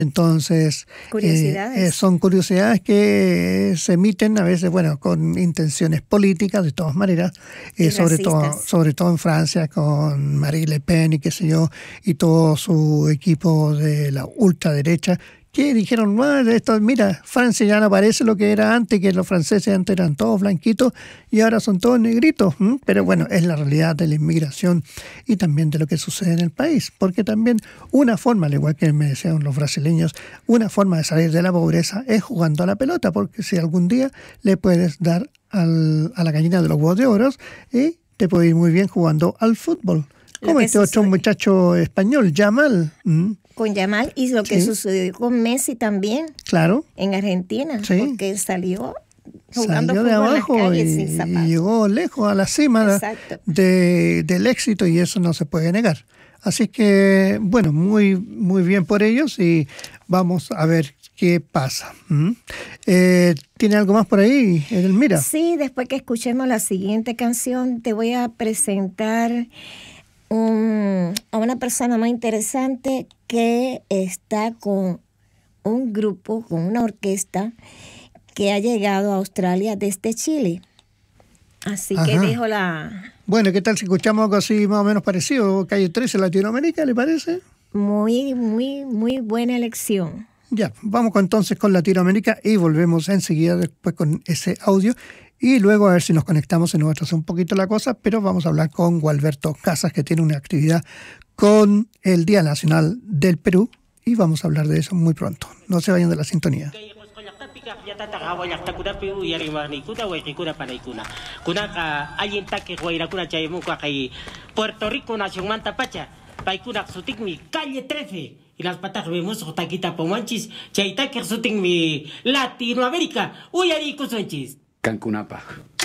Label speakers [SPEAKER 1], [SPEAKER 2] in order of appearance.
[SPEAKER 1] Entonces, son curiosidades que se emiten a veces, bueno, con intenciones políticas, de todas maneras, sobre todo en Francia, con Marine Le Pen y qué sé yo, y todo su equipo de la ultraderecha, que dijeron, mira, Francia ya no parece lo que era antes, que los franceses antes eran todos blanquitos y ahora son todos negritos. Pero bueno, es la realidad de la inmigración y también de lo que sucede en el país, porque también una forma, al igual que me decían los brasileños, una forma de salir de la pobreza es jugando a la pelota, porque si algún día le puedes dar a la gallina de los huevos de oro, te puede ir muy bien jugando al fútbol. Como este otro muchacho español, Yamal.
[SPEAKER 2] Con Yamal y lo que sucedió con Messi también.
[SPEAKER 1] Claro.
[SPEAKER 2] En Argentina.
[SPEAKER 1] Sí.
[SPEAKER 2] Porque salió jugando fútbol
[SPEAKER 1] de abajo
[SPEAKER 2] en las calles sin zapatos.
[SPEAKER 1] Y llegó lejos a la cima del éxito, y eso no se puede negar. Así que, bueno, muy, muy bien por ellos y vamos a ver qué pasa. ¿Tiene algo más por ahí, Edelmira?
[SPEAKER 2] Sí, después que escuchemos la siguiente canción, te voy a presentar a una persona muy interesante que está con un grupo, con una orquesta que ha llegado a Australia desde Chile. Así que dejo la...
[SPEAKER 1] Bueno, ¿qué tal si escuchamos algo así más o menos parecido? Calle 13, Latinoamérica, ¿le parece?
[SPEAKER 2] Muy, muy, muy buena elección.
[SPEAKER 1] Ya, vamos entonces con Latinoamérica y volvemos enseguida después con ese audio. Y luego a ver si nos conectamos, se nos va a atrasar un poquito la cosa, pero vamos a hablar con Gualberto Casas, que tiene una actividad con el Día Nacional del Perú, y vamos a hablar de eso muy pronto. No se vayan de la sintonía.
[SPEAKER 3] Puerto Rico nación manta pacha, paikuna sutikmi calle 13 y las patas vemos taquita pomanchis, chaita que sutikmi Latinoamérica, uyari kusonchis.
[SPEAKER 4] Cancunapa.